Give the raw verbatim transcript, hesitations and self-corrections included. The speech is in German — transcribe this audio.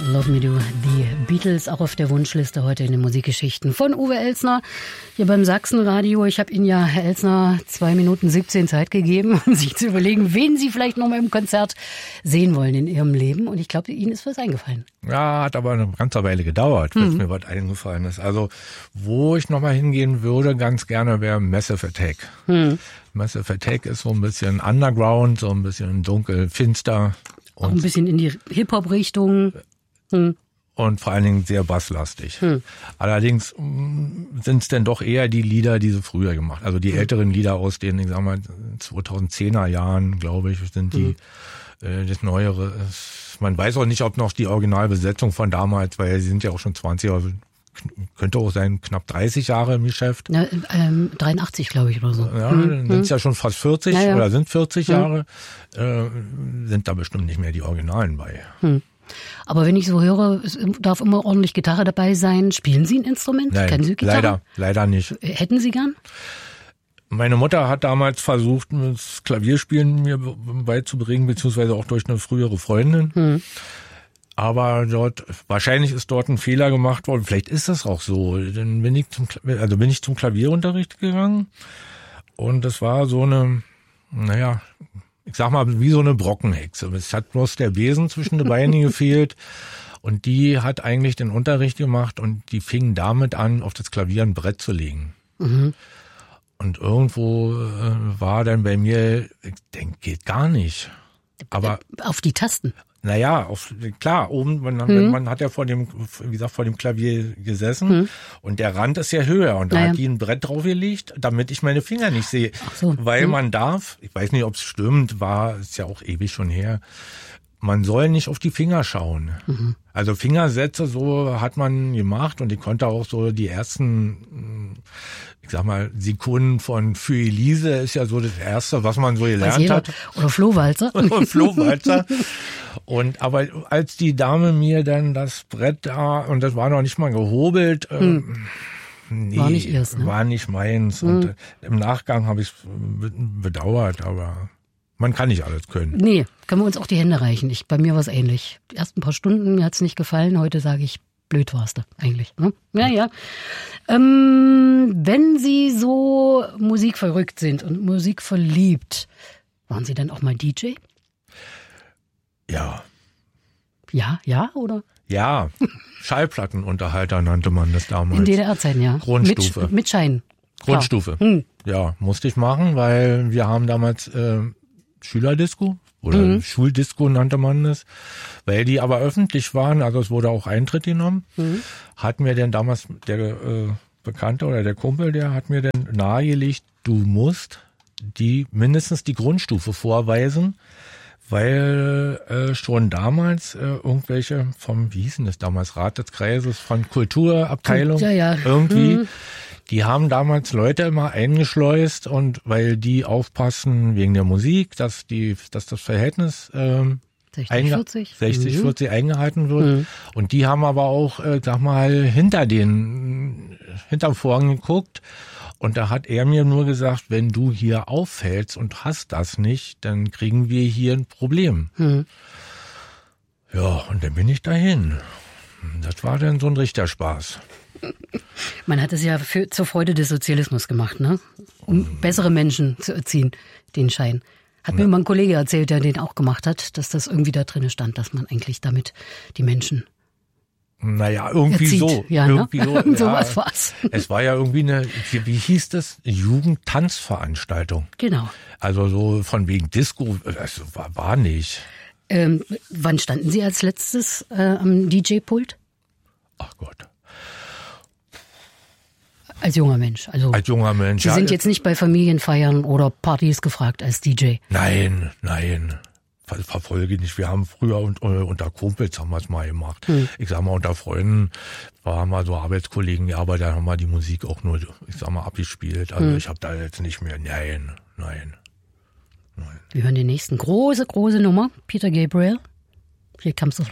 Love Me Do, die Beatles, auch auf der Wunschliste heute in den Musikgeschichten von Uwe Elsner, hier beim Sachsenradio. Ich habe Ihnen ja, Herr Elsner, zwei Minuten siebzehn Zeit gegeben, um sich zu überlegen, wen Sie vielleicht noch mal im Konzert sehen wollen in Ihrem Leben. Und ich glaube, Ihnen ist was eingefallen. Ja, hat aber eine ganze Weile gedauert, bis mhm. mir was eingefallen ist. Also, wo ich noch mal hingehen würde, ganz gerne, wäre Massive Attack. Mhm. Massive Attack ist so ein bisschen Underground, so ein bisschen dunkel, finster. Auch ein bisschen in die Hip-Hop-Richtung. Hm. Und vor allen Dingen sehr basslastig. Hm. Allerdings sind es denn doch eher die Lieder, die sie früher gemacht haben. Also die hm. älteren Lieder aus den, ich sag mal, zweitausendzehner Jahren, glaube ich, sind die, hm. äh, das Neuere. Man weiß auch nicht, ob noch die Originalbesetzung von damals, weil sie sind ja auch schon zwanzig, also könnte auch sein, knapp dreißig Jahre im Geschäft. Ja, ähm, dreiundachtzig, glaube ich, oder so. Ja, hm. dann sind es ja schon fast vierzig, ja, ja. oder sind vierzig hm. Jahre, äh, sind da bestimmt nicht mehr die Originalen bei. Hm. Aber wenn ich so höre, es darf immer ordentlich Gitarre dabei sein. Spielen Sie ein Instrument? Nein, Kennen Sie Gitarre? leider, leider nicht. Hätten Sie gern? Meine Mutter hat damals versucht, das Klavierspielen mir beizubringen, beziehungsweise auch durch eine frühere Freundin. Hm. Aber dort, wahrscheinlich ist dort ein Fehler gemacht worden. Vielleicht ist das auch so. Dann bin ich zum, also bin ich zum Klavierunterricht gegangen. Und das war so eine, naja, ich sag mal, wie so eine Brockenhexe. Es hat bloß der Besen zwischen den Beinen gefehlt. Und die hat eigentlich den Unterricht gemacht und die fing damit an, auf das Klavier ein Brett zu legen. Mhm. Und irgendwo äh, war dann bei mir, ich denke, geht gar nicht. Aber auf die Tasten. Naja, auf, klar, oben, man, hm. man hat ja vor dem, wie gesagt, vor dem Klavier gesessen hm. und der Rand ist ja höher und da naja. hat die ein Brett draufgelegt, damit ich meine Finger nicht sehe. Ach so. Weil hm. man darf, ich weiß nicht, ob es stimmt, war, ist ja auch ewig schon her, man soll nicht auf die Finger schauen. Mhm. Also Fingersätze, so hat man gemacht und ich konnte auch so die ersten, ich sag mal, Sekunden von Für Elise ist ja so das Erste, was man so gelernt hat. Oder Flohwalzer. Oder Flohwalzer. Und aber als die Dame mir dann das Brett da, und das war noch nicht mal gehobelt, hm. ähm, nee, war nicht ihrs, ne? War nicht meins. Hm. Und äh, im Nachgang habe ich es bedauert, aber man kann nicht alles können. Nee, können wir uns auch die Hände reichen. Ich, bei mir war es ähnlich. Die ersten paar Stunden, mir hat es nicht gefallen. Heute sage ich, blöd warst du eigentlich. Ne? Ja, ja. Ähm, wenn Sie so musikverrückt sind und musikverliebt, waren Sie dann auch mal D J? Ja. Ja, ja, oder? Ja, Schallplattenunterhalter nannte man das damals. In D D R-Zeiten, ja. Grundstufe. Mit, mit Schein. Grundstufe. Hm. Ja, musste ich machen, weil wir haben damals äh, Schülerdisco oder mhm. Schuldisco nannte man das, weil die aber öffentlich waren, also es wurde auch Eintritt genommen, mhm. hat mir denn damals der äh, Bekannte oder der Kumpel, der hat mir dann nahegelegt, du musst die mindestens die Grundstufe vorweisen, weil äh, schon damals äh, irgendwelche vom, wie hießen das damals, Rat des Kreises, von Kulturabteilung ja, ja. irgendwie, mhm. die haben damals Leute immer eingeschleust und weil die aufpassen wegen der Musik, dass die, dass das Verhältnis ähm, sechzig vierzig sechzig vierzig mhm. eingehalten wird. Mhm. Und die haben aber auch, äh, sag mal, hinter den, hinterm Vorhang geguckt. Und da hat er mir nur gesagt, wenn du hier auffällst und hast das nicht, dann kriegen wir hier ein Problem. Mhm. Ja, und dann bin ich dahin. Das war dann so ein richtiger Spaß. Man hat es ja für, zur Freude des Sozialismus gemacht, ne? Um mhm. bessere Menschen zu erziehen, den Schein. Hat ja. mir mal ein Kollege erzählt, der den auch gemacht hat, dass das irgendwie da drin stand, dass man eigentlich damit die Menschen Naja, irgendwie erzieht. so. Ja, irgendwie ne? so. so ja, was war's. Es war ja irgendwie eine, wie, wie hieß das? Jugendtanzveranstaltung. Genau. Also so von wegen Disco, das war, war nicht. Ähm, wann standen Sie als letztes äh, am D J-Pult? Ach Gott. Als junger Mensch. Also als junger Mensch. Sie ja, sind jetzt nicht bei Familienfeiern oder Partys gefragt als D J? Nein, nein. Ver verfolge nicht. Wir haben früher und, unter Kumpels haben wir es mal gemacht. Hm. Ich sag mal, unter Freunden waren mal so Arbeitskollegen, ja, aber da haben wir die Musik auch nur, ich sag mal, abgespielt. Also hm. ich habe da jetzt nicht mehr, nein, nein, nein. Wir hören den nächsten. Große, große Nummer. Peter Gabriel. Here Comes the